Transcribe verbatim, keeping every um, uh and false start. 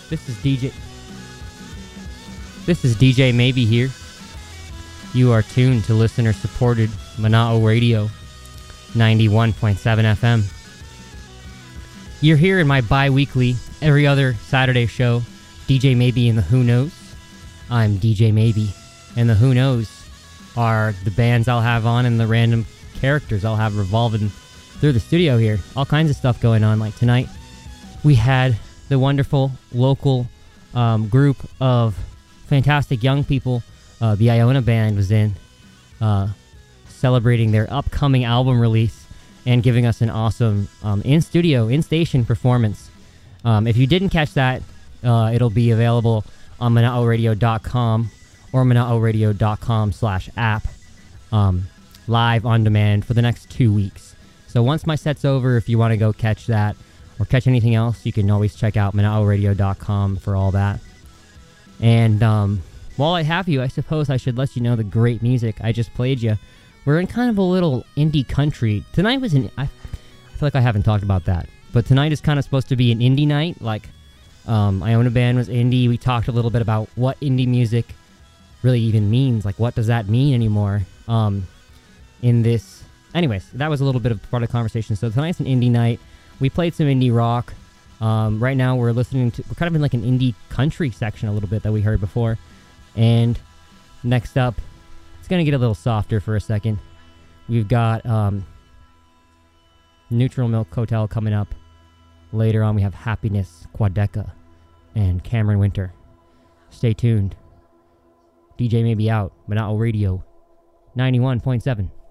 This is D J. This is D J Maybe here. You are tuned to listener-supported Mana'o Radio, ninety-one point seven F M. You're here in my bi-weekly, every other Saturday show, D J Maybe and the Who Knows. I'm D J Maybe, and the Who Knows are the bands I'll have on and the random characters I'll have revolving through the studio here. All kinds of stuff going on. Like tonight, we had the wonderful local um, group of fantastic young people. Uh, the Iona Band was in, uh, celebrating their upcoming album release and giving us an awesome um, in-studio, in-station performance. Um, if you didn't catch that, uh, it'll be available on mana'o radio dot com or mana'o radio dot com slash app, um, live on demand for the next two weeks. So once my set's over, if you want to go catch that or catch anything else, you can always check out mana'o radio dot com for all that. And um, while I have you, I suppose I should let you know the great music I just played you. We're in kind of a little indie country. Tonight was an... I feel like I haven't talked about that. But tonight is kind of supposed to be an indie night. Like, um, Iona Band was indie. We talked a little bit about what indie music really even means. Like, what does that mean anymore um, in this... Anyways, that was a little bit of part of the conversation. So tonight's an indie night. We played some indie rock. Um, right now we're listening to... We're kind of in like an indie country section a little bit that we heard before. And next up, it's going to get a little softer for a second. We've got um, Neutral Milk Hotel coming up. Later on, we have Happiness, Quadeca, and Cameron Winter. Stay tuned. D J Maybe out, Mana'o Radio, ninety-one point seven.